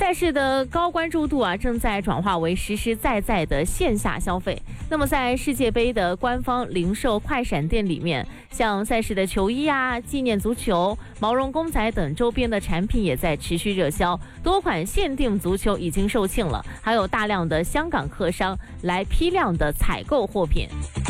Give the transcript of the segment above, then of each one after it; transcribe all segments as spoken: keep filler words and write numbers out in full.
赛事的高关注度啊，正在转化为实实在在的线下消费。那么在世界杯的官方零售快闪店里面，像赛事的球衣啊、纪念足球、毛绒公仔等周边的产品也在持续热销，多款限定足球已经售罄了，还有大量的香港客商来批量的采购货品。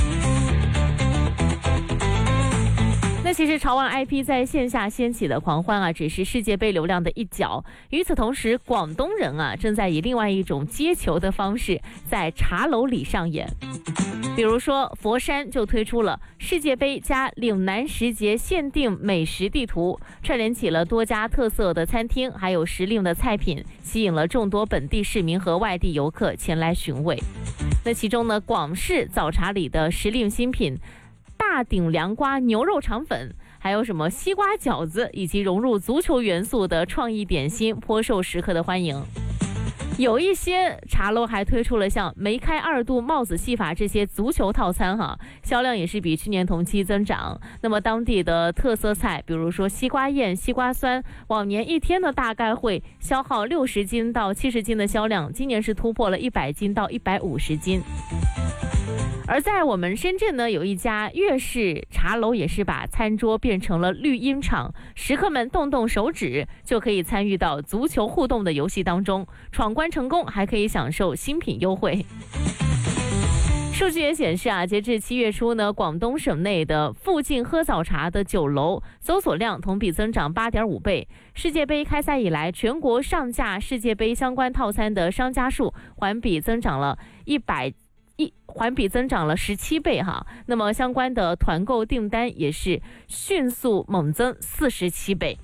那其实潮玩 I P 在线下掀起的狂欢啊，只是世界杯流量的一角。与此同时，广东人啊正在以另外一种接球的方式在茶楼里上演。比如说，佛山就推出了世界杯加岭南时节限定美食地图，串联起了多家特色的餐厅，还有时令的菜品，吸引了众多本地市民和外地游客前来寻味。那其中呢，广式早茶里的时令新品大顶凉瓜牛肉肠粉，还有什么西瓜饺子，以及融入足球元素的创意点心，颇受食客的欢迎。有一些茶楼还推出了像梅开二度、帽子戏法这些足球套餐哈，销量也是比去年同期增长。那么当地的特色菜，比如说西瓜宴、西瓜酸，往年一天呢大概会消耗六十斤到七十斤的销量，今年是突破了一百斤到一百五十斤。而在我们深圳呢，有一家粤式茶楼也是把餐桌变成了绿茵场，食客们动动手指就可以参与到足球互动的游戏当中，闯关成功还可以享受新品优惠。数据也显示啊，截至七月初呢，广东省内的附近喝早茶的酒楼搜索量同比增长 八点五倍。世界杯开赛以来，全国上架世界杯相关套餐的商家数环比增长了一百一环比增长了十七倍哈，那么相关的团购订单也是迅速猛增四十七倍。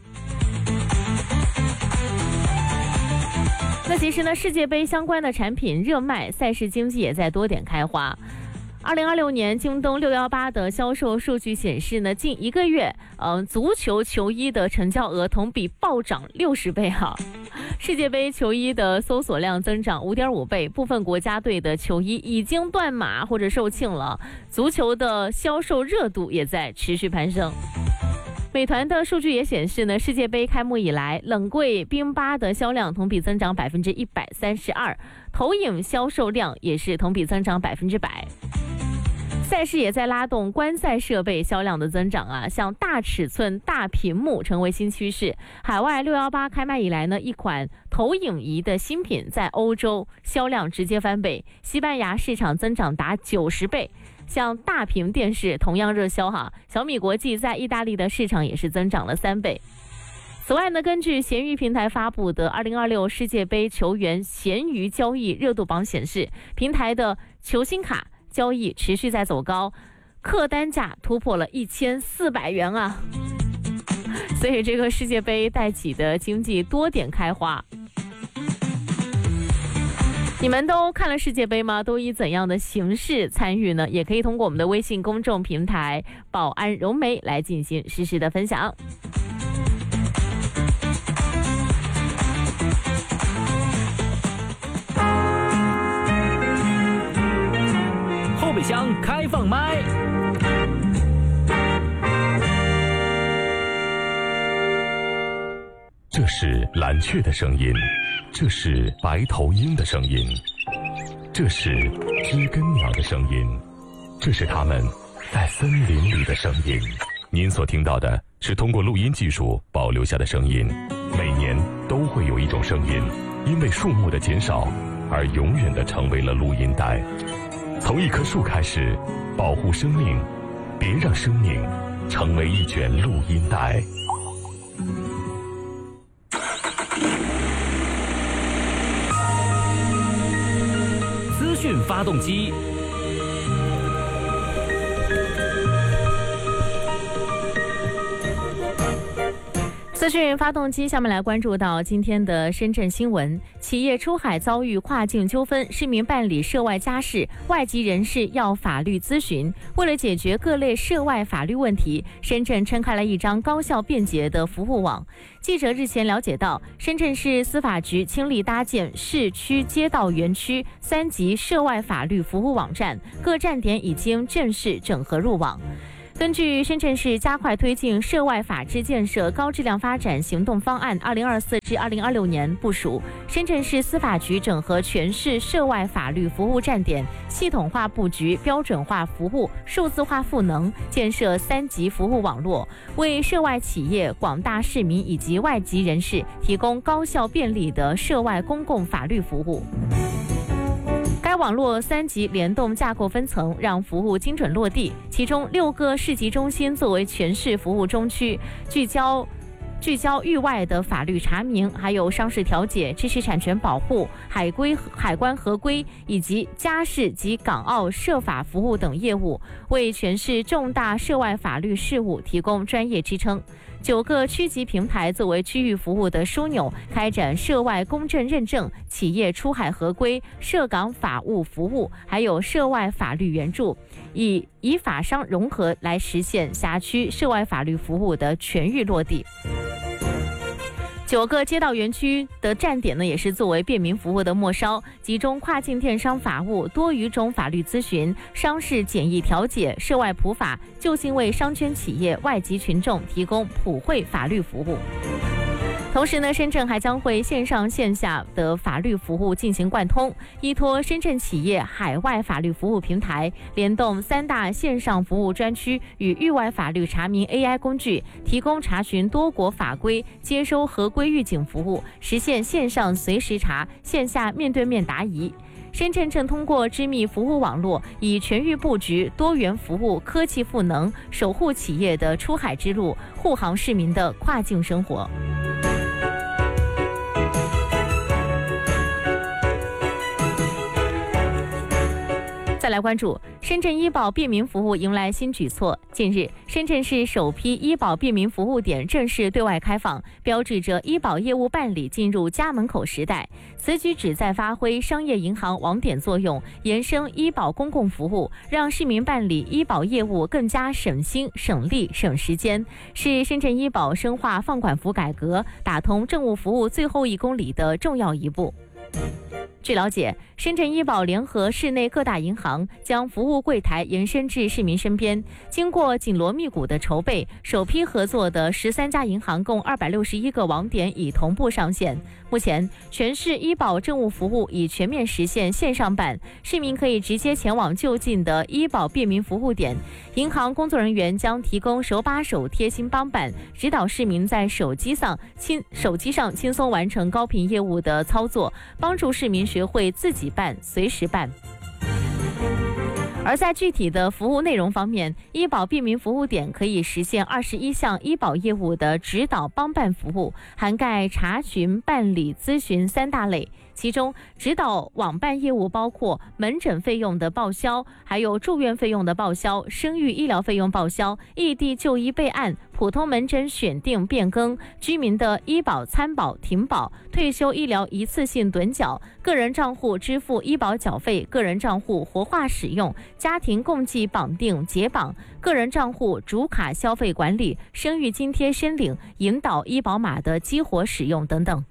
那其实呢，世界杯相关的产品热卖，赛事经济也在多点开花。二零二六年京东六一八的销售数据显示呢，近一个月，呃，足球球衣的成交额同比暴涨六十倍哈。世界杯球衣的搜索量增长 五点五倍，部分国家队的球衣已经断码或者售罄了，足球的销售热度也在持续攀升。美团的数据也显示呢，世界杯开幕以来，冷柜冰巴的销量同比增长百分之一百三十二，投影销售量也是同比增长百分之百。赛事也在拉动观赛设备销量的增长啊，像大尺寸大屏幕成为新趋势。海外六一八开卖以来呢，一款投影仪的新品在欧洲销量直接翻倍，西班牙市场增长达九十倍。像大屏电视同样热销哈，小米国际在意大利的市场也是增长了三倍。此外呢，根据闲鱼平台发布的二零二六世界杯球员闲鱼交易热度榜显示，平台的球星卡交易持续在走高，客单价突破了一千四百元啊！所以这个世界杯带起的经济多点开花。你们都看了世界杯吗？都以怎样的形式参与呢？也可以通过我们的微信公众平台宝安融媒来进行实时的分享。 后备箱开放麦。 这是蓝雀的声音，这是白头鹰的声音，这是知更鸟的声音，这是它们在森林里的声音。您所听到的是通过录音技术保留下的声音。每年都会有一种声音，因为树木的减少而永远地成为了录音带。从一棵树开始，保护生命，别让生命成为一卷录音带。 资讯发动机。 资讯发动机，下面来关注到今天的深圳新闻。企业出海遭遇跨境纠纷，市民办理涉外家事，外籍人士要法律咨询。为了解决各类涉外法律问题，深圳撑开了一张高效便捷的服务网。记者日前了解到，深圳市司法局倾力搭建市区街道园区三级涉外法律服务网站，各站点已经正式整合入网。 根据深圳市加快推进涉外法治建设高质量发展行动方案（二零二四至二零二六年）部署，深圳市司法局整合全市涉外法律服务站点，系统化布局标准化服务、数字化赋能，建设三级服务网络，为涉外企业、广大市民以及外籍人士提供高效便利的涉外公共法律服务。该网络三级联动架构分层，让服务精准落地。其中六个市级中心作为全市服务中区，聚焦聚焦域外的法律查明，还有商事调解、知识产权保护、海归海关合规以及家事及港澳涉法服务等业务，为全市重大涉外法律事务提供专业支撑。九个区级平台作为区域服务的枢纽，开展涉外公证认证、企业出海合规、涉港法务服务，还有涉外法律援助，以以法商融合来实现辖区涉外法律服务的全域落地。九个街道园区的站点呢，也是作为便民服务的末梢，集中跨境电商法务、多语种法律咨询、商事简易调解、涉外普法，就近为商圈企业、外籍群众提供普惠法律服务。同时呢，深圳还将会线上线下的法律服务进行贯通，依托深圳企业海外法律服务平台，联动三大线上服务专区与域外法律查明 A I 工具，提供查询多国法规、接收合规预警服务，实现线上随时查、线下面对面答疑。深圳正通过织密服务网络，以全域布局、多元服务、科技赋能，守护企业的出海之路，护航市民的跨境生活。再来关注深圳医保便民服务迎来新举措。近日，深圳市首批医保便民服务点正式对外开放，标志着医保业务办理进入家门口时代。此举旨在发挥商业银行网点作用，延伸医保公共服务，让市民办理医保业务更加省心、省力、省时间，是深圳医保深化放管服改革、打通政务服务最后一公里的重要一步。据了解，深圳医保联合市内各大银行，将服务柜台延伸至市民身边。经过紧锣密鼓的筹备，首批合作的十三家银行共二百六十一个网点已同步上线。目前，全市医保政务服务已全面实现线上办，市民可以直接前往就近的医保便民服务点，银行工作人员将提供手把手贴心帮办，指导市民在手机上轻手机上轻松完成高频业务的操作，帮助市民学会自己办、随时办。而在具体的服务内容方面，医保便民服务点可以实现二十一项医保业务的指导帮办服务，涵盖查询、办理、咨询三大类。其中，指导网办业务包括门诊费用的报销，还有住院费用的报销、生育医疗费用报销、异地就医备案、普通门诊选定变更、居民的医保参保停保、退休医疗一次性趸缴、个人账户支付医保缴费、个人账户活化使用、家庭共计绑定解绑、个人账户主卡消费管理、生育津贴申领、引导医保码的激活使用等等。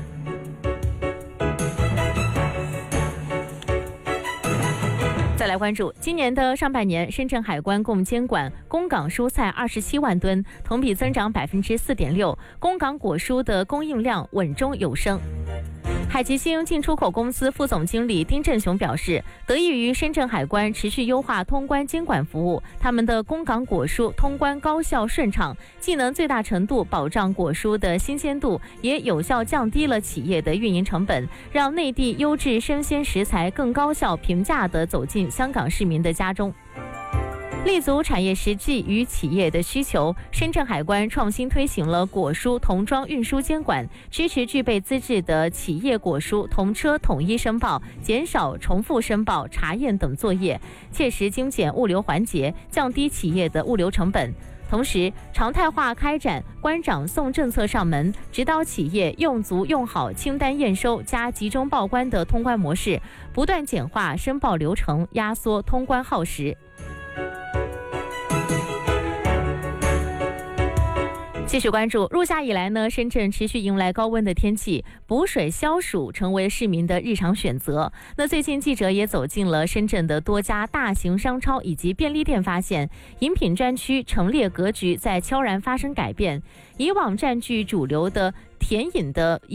再来关注今年的上半年，深圳海关共监管供港蔬菜二十七万吨，同比增长百分之四点六，供港果蔬的供应量稳中有升。海吉星进出口公司副总经理丁振雄表示，得益于深圳海关持续优化通关监管服务，他们的供港果蔬通关高效顺畅，既能最大程度保障果蔬的新鲜度，也有效降低了企业的运营成本，让内地优质生鲜食材更高效平价地走进香港市民的家中。立足产业实际与企业的需求，深圳海关创新推行了果蔬童装运输监管，支持具备资质的企业果蔬童车统一申报，减少重复申报、查验等作业，切实精简物流环节，降低企业的物流成本。同时，常态化开展关长送政策上门，指导企业用足用好清单验收加集中报关的通关模式，不断简化申报流程，压缩通关耗时。 继续关注，入夏以来呢，深圳持续迎来高温的天气，补水消暑成为市民的日常选择。那最近记者也走进了深圳的多家大型商超以及便利店，发现饮品专区陈列格局在悄然发生改变，以往占据主流的甜饮的